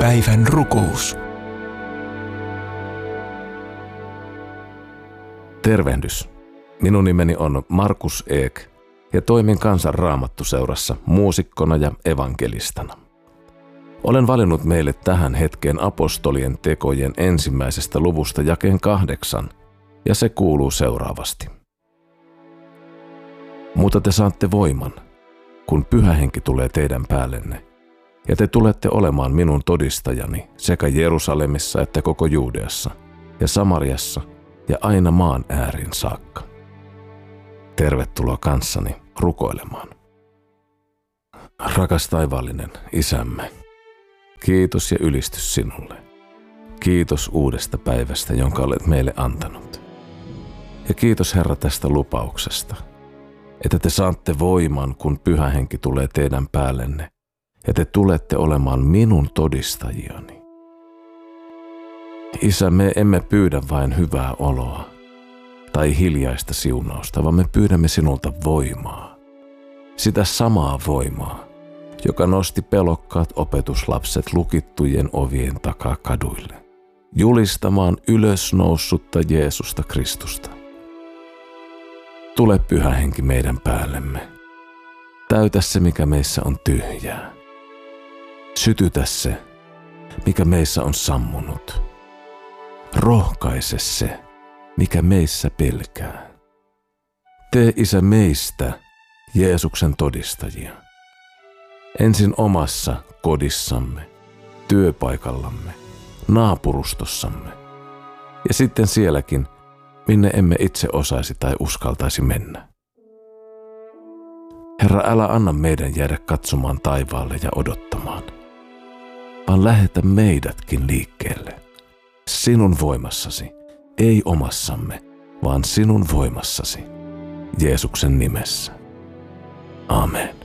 Päivän rukous. Tervehdys. Minun nimeni on Markus Eek ja toimin Kansan Raamattuseurassa muusikkona ja evankelistana. Olen valinnut meille tähän hetkeen apostolien tekojen 1. luvusta jakeen 8, ja se kuuluu seuraavasti. Mutta te saatte voiman, kun Pyhä Henki tulee teidän päällenne, ja te tulette olemaan minun todistajani sekä Jerusalemissa että koko Juudeassa ja Samariassa ja aina maan ääriin saakka. Tervetuloa kanssani rukoilemaan. Rakas taivaallinen Isämme, kiitos ja ylistys sinulle. Kiitos uudesta päivästä, jonka olet meille antanut. Ja kiitos Herra tästä lupauksesta, että te saatte voiman, kun Pyhä Henki tulee teidän päällenne, ja te tulette olemaan minun todistajiani. Isä, me emme pyydä vain hyvää oloa tai hiljaista siunausta, vaan me pyydämme sinulta voimaa. Sitä samaa voimaa, joka nosti pelokkaat opetuslapset lukittujen ovien takaa kaduille, julistamaan ylösnoussutta Jeesusta Kristusta. Tule Pyhä Henki meidän päällemme. Täytä se, mikä meissä on tyhjää. Sytytä se, mikä meissä on sammunut. Rohkaise se, mikä meissä pelkää. Tee Isä meistä Jeesuksen todistajia. Ensin omassa kodissamme, työpaikallamme, naapurustossamme ja sitten sielläkin, minne emme itse osaisi tai uskaltaisi mennä. Herra, älä anna meidän jäädä katsomaan taivaalle ja odottamaan, vaan lähetä meidätkin liikkeelle. Sinun voimassasi, ei omassamme, vaan sinun voimassasi, Jeesuksen nimessä. Amen.